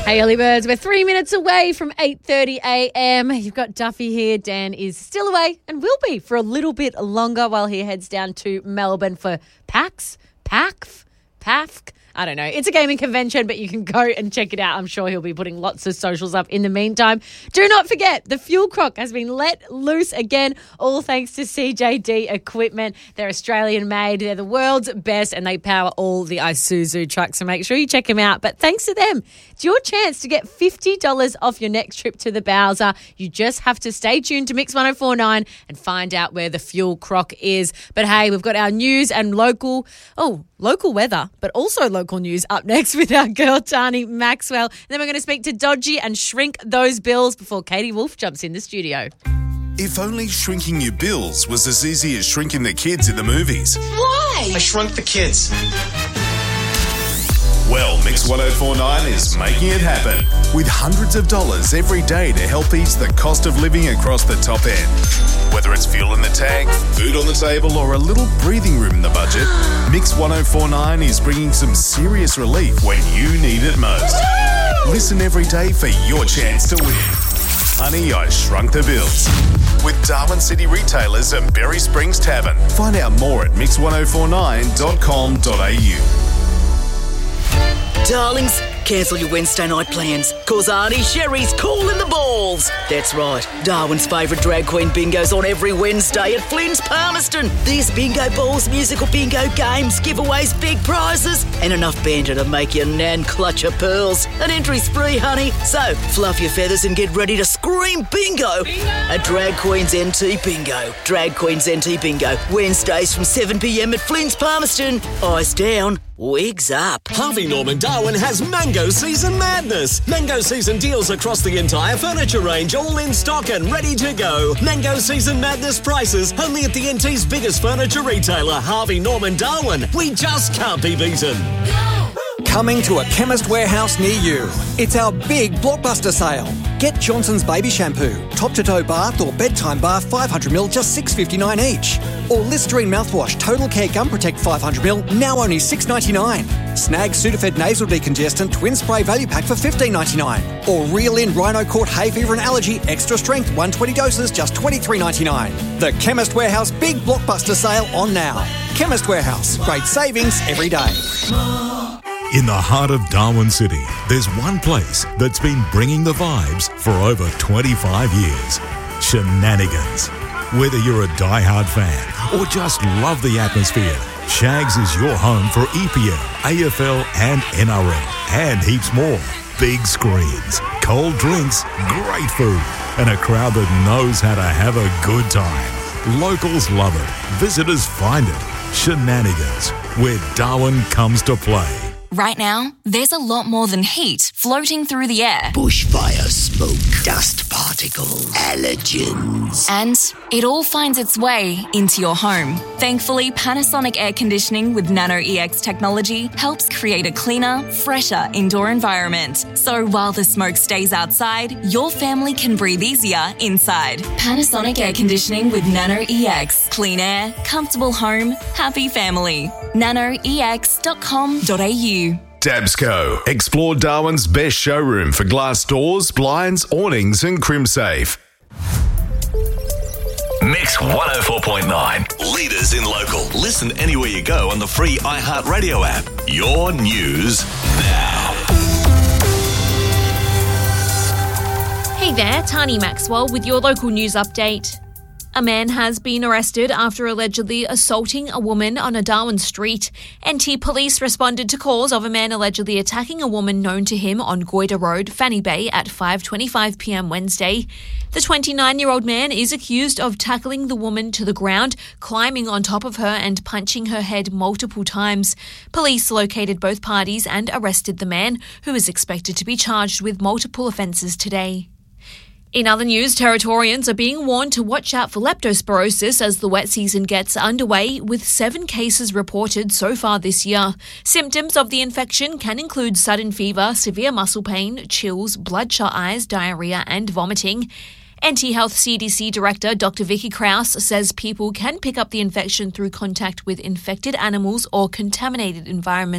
Hey, early birds, we're 3 minutes away from 8:30 a.m. You've got Duffy here. Dan is still away and will be for a little bit longer while he heads down to Melbourne for PAX. I don't know. It's a gaming convention, but you can go and check it out. I'm sure he'll be putting lots of socials up in the meantime. Do not forget, the Fuel Crock has been let loose again, all thanks to CJD Equipment. They're Australian-made. They're the world's best, and they power all the Isuzu trucks, so make sure you check them out. But thanks to them, it's your chance to get $50 off your next trip to the Bowser. You just have to stay tuned to Mix 104.9 and find out where the Fuel Crock is. But hey, we've got our news and local weather, but also local news up next with our girl Tani Maxwell. And then we're going to speak to Dodgy and shrink those bills before Katie Wolf jumps in the studio. If only shrinking your bills was as easy as shrinking the kids in the movies. Why? I shrunk the kids. Well, Mix 104.9 is making it happen with hundreds of dollars every day to help ease the cost of living across the top end. Whether it's fuel in the tank, food on the table, or a little breathing room in the budget, Mix 104.9 is bringing some serious relief when you need it most. Listen every day for your chance to win. Honey, I Shrunk the Bills. With Darwin City Retailers and Berry Springs Tavern. Find out more at mix104.9.com.au. Darlings, cancel your Wednesday night plans, cause Auntie Sherry's calling the balls. That's right, Darwin's favourite drag queen bingo's on every Wednesday at Flynn's Palmerston. There's bingo balls, musical bingo games, giveaways, big prizes, and enough banter to make your nan clutch her pearls. An entry's free, honey, so fluff your feathers and get ready to scream bingo at Drag Queen's NT Bingo. Drag Queen's NT Bingo, Wednesdays from 7pm at Flynn's Palmerston. Eyes down, wigs up. Harvey Norman Darwin has Mango Season Madness. Mango Season deals across the entire furniture range, all in stock and ready to go. Mango Season Madness prices only at the NT's biggest furniture retailer, Harvey Norman Darwin. We just can't be beaten. Coming to a Chemist Warehouse near you. It's our big blockbuster sale. Get Johnson's Baby Shampoo, top-to-toe bath or bedtime bath 500ml, just $6.59 each. Or Listerine Mouthwash Total Care Gum Protect 500ml, now only $6.99. Snag Sudafed Nasal Decongestant Twin Spray Value Pack for $15.99. Or Reel In Rhino Court Hay Fever and Allergy Extra Strength 120 doses, just $23.99. The Chemist Warehouse Big Blockbuster Sale on now. Chemist Warehouse, great savings every day. In the heart of Darwin City, there's one place that's been bringing the vibes for over 25 years. Shenanigans. Whether you're a die-hard fan or just love the atmosphere, Shags is your home for EPL, AFL and NRL, and heaps more. Big screens, cold drinks, great food, and a crowd that knows how to have a good time. Locals love it. Visitors find it. Shenanigans, where Darwin comes to play. Right now, there's a lot more than heat floating through the air. Bushfire smoke, dust particles, allergens. And it all finds its way into your home. Thankfully, Panasonic Air Conditioning with Nano EX technology helps create a cleaner, fresher indoor environment. So while the smoke stays outside, your family can breathe easier inside. Panasonic Air Conditioning with Nano EX. Clean air, comfortable home, happy family. nanoex.com.au. Dabsco. Explore Darwin's best showroom for glass doors, blinds, awnings and CrimSafe. Mix 104.9. Leaders in local. Listen anywhere you go on the free iHeartRadio app. Your news now. Hey there, Tani Maxwell with your local news update. A man has been arrested after allegedly assaulting a woman on a Darwin street. NT police responded to calls of a man allegedly attacking a woman known to him on Goyder Road, Fanny Bay at 5:25pm Wednesday. The 29-year-old man is accused of tackling the woman to the ground, climbing on top of her and punching her head multiple times. Police located both parties and arrested the man, who is expected to be charged with multiple offences today. In other news, Territorians are being warned to watch out for leptospirosis as the wet season gets underway, with 7 cases reported so far this year. Symptoms of the infection can include sudden fever, severe muscle pain, chills, bloodshot eyes, diarrhea and vomiting. NT Health CDC Director Dr. Vicky Krause says people can pick up the infection through contact with infected animals or contaminated environments.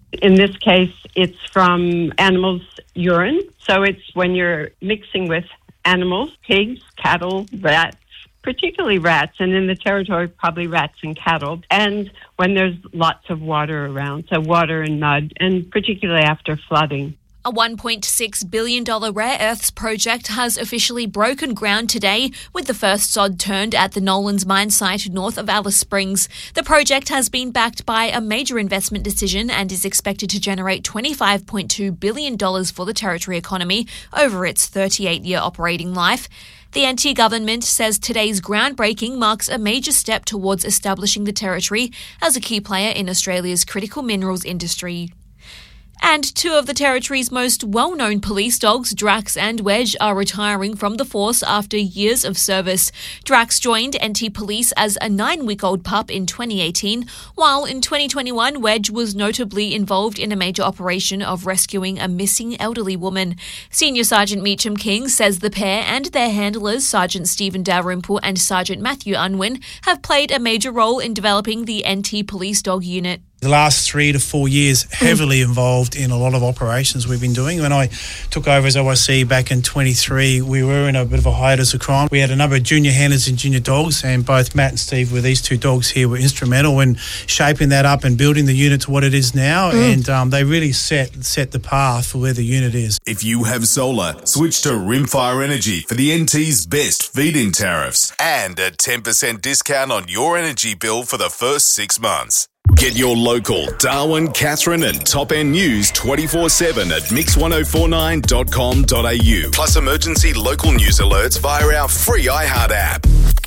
In this case, it's from animals' urine. So it's when you're mixing with animals, pigs, cattle, rats, particularly rats, and in the territory, probably rats and cattle, and when there's lots of water around, so water and mud, and particularly after flooding. A $1.6 billion rare earths project has officially broken ground today, with the first sod turned at the Nolans mine site north of Alice Springs. The project has been backed by a major investment decision and is expected to generate $25.2 billion for the territory economy over its 38-year operating life. The NT government says today's groundbreaking marks a major step towards establishing the territory as a key player in Australia's critical minerals industry. And two of the territory's most well-known police dogs, Drax and Wedge, are retiring from the force after years of service. Drax joined NT Police as a 9-week-old pup in 2018, while in 2021, Wedge was notably involved in a major operation of rescuing a missing elderly woman. Senior Sergeant Meacham King says the pair and their handlers, Sergeant Stephen Dalrymple and Sergeant Matthew Unwin, have played a major role in developing the NT Police Dog Unit. The last 3 to 4 years, heavily involved in a lot of operations we've been doing. When I took over as OIC back in 23, we were in a bit of a hiatus of crime. We had a number of junior handlers and junior dogs, and both Matt and Steve with these two dogs here were instrumental in shaping that up and building the unit to what it is now, and they really set the path for where the unit is. If you have solar, switch to Rimfire Energy for the NT's best feed-in tariffs and a 10% discount on your energy bill for the first 6 months. Get your local Darwin, Katherine and Top End news 24/7 at mix1049.com.au. Plus emergency local news alerts via our free iHeart app.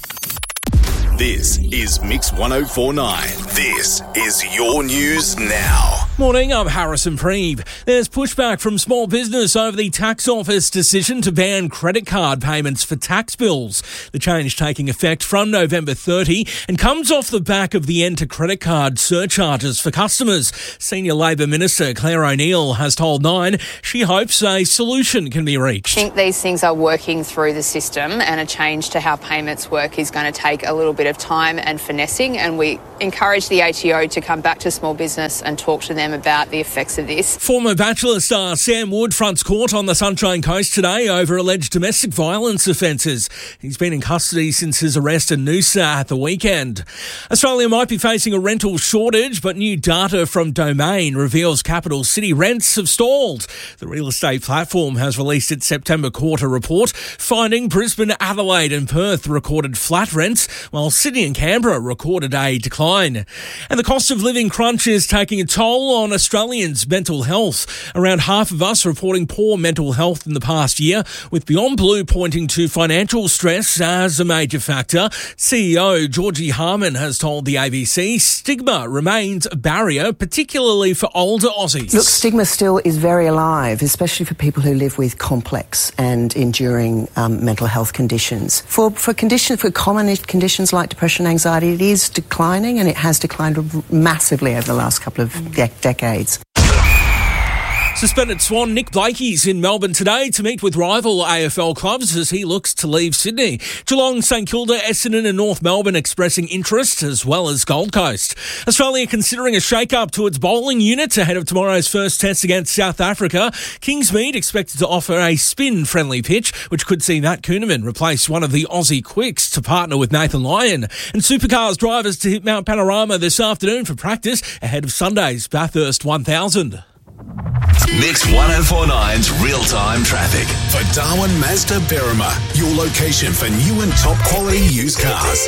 This is Mix 1049. This is your news now. Morning, I'm Harrison Preeve. There's pushback from small business over the tax office decision to ban credit card payments for tax bills. The change taking effect from November 30 and comes off the back of the end to credit card surcharges for customers. Senior Labor Minister Claire O'Neill has told Nine she hopes a solution can be reached. I think these things are working through the system, and a change to how payments work is going to take a little bit of time and finessing, and we encourage the ATO to come back to small business and talk to them about the effects of this. Former Bachelor star Sam Wood fronts court on the Sunshine Coast today over alleged domestic violence offences. He's been in custody since his arrest in Noosa at the weekend. Australia might be facing a rental shortage, but new data from Domain reveals capital city rents have stalled. The real estate platform has released its September quarter report, finding Brisbane, Adelaide and Perth recorded flat rents, while Sydney and Canberra recorded a decline. And the cost of living crunch is taking a toll on Australians' mental health. Around half of us reporting poor mental health in the past year, with Beyond Blue pointing to financial stress as a major factor. CEO Georgie Harman has told the ABC stigma remains a barrier, particularly for older Aussies. Look, stigma still is very alive, especially for people who live with complex and enduring mental health conditions. For common conditions like depression and anxiety, it is declining, and it has declined massively over the last couple of decades. Suspended Swan Nick Blakey's in Melbourne today to meet with rival AFL clubs as he looks to leave Sydney. Geelong, St Kilda, Essendon and North Melbourne expressing interest, as well as Gold Coast. Australia considering a shake-up to its bowling unit ahead of tomorrow's first test against South Africa. Kingsmead expected to offer a spin-friendly pitch, which could see Matt Kuhneman replace one of the Aussie quicks to partner with Nathan Lyon. And Supercars drivers to hit Mount Panorama this afternoon for practice ahead of Sunday's Bathurst 1000. Mix 1049's real-time traffic. For Darwin Mazda Berrima, your location for new and top quality used cars.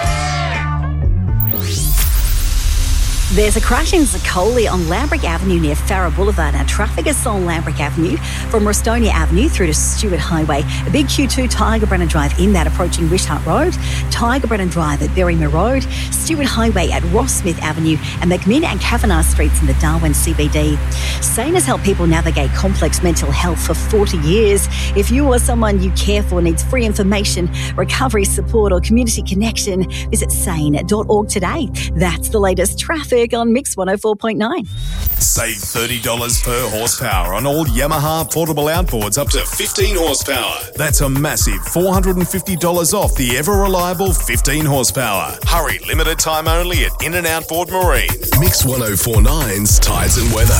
There's a crash in Zacoli on Lambrick Avenue near Farrer Boulevard. Now, traffic is on Lambrick Avenue from Rostonia Avenue through to Stewart Highway. A big Q2 Tiger Brennan Drive in that approaching Wishart Road. Tiger Brennan Drive at Berrymer Road. Stewart Highway at Ross Smith Avenue and McMinn and Kavanagh Streets in the Darwin CBD. SANE has helped people navigate complex mental health for 40 years. If you or someone you care for needs free information, recovery support or community connection, visit sane.org today. That's the latest traffic. Vic on Mix 104.9. Save $30 per horsepower on all Yamaha portable outboards up to 15 horsepower. That's a massive $450 off the ever-reliable 15 horsepower. Hurry, limited time only at In and Outboard Marine. Mix 104.9's Tides and Weather.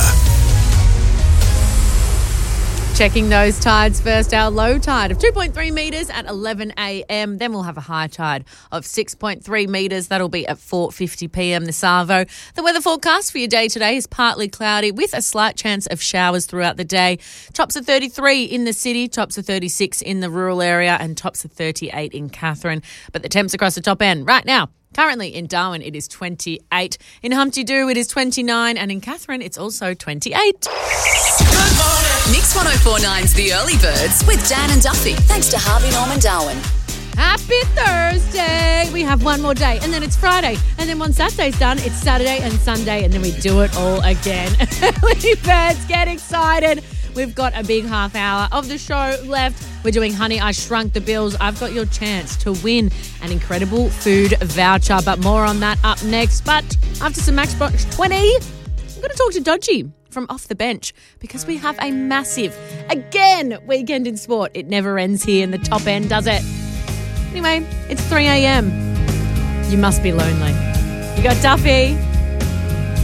Checking those tides first. Our low tide of 2.3 metres at 11 a.m. Then we'll have a high tide of 6.3 metres. That'll be at 4:50 p.m. this arvo. The weather forecast for your day today is partly cloudy with a slight chance of showers throughout the day. Tops of 33 in the city, tops of 36 in the rural area, and tops of 38 in Katherine. But the temps across the top end right now. Currently in Darwin, it is 28. In Humpty Doo, it is 29. And in Katherine, it's also 28. Mix 104.9's The Early Birds with Dan and Duffy. Thanks to Harvey Norman Darwin. Happy Thursday. We have one more day, and then it's Friday. And then once Saturday's done, it's Saturday and Sunday, and then we do it all again. Early Birds, get excited. We've got a big half hour of the show left. We're doing Honey, I Shrunk the Bills. I've got your chance to win an incredible food voucher, but more on that up next. But after some Maxbox 20, I'm going to talk to Dodgy from Off the Bench because we have a massive, again, weekend in sport. It never ends here in the top end, does it? Anyway, it's 3 a.m. You must be lonely. You got Duffy.